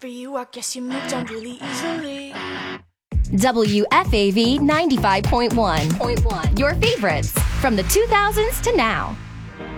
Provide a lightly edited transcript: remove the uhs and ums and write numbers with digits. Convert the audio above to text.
you, I guess you moved on really easily. WFAV 95.1. Your favorites from the 2000s to now.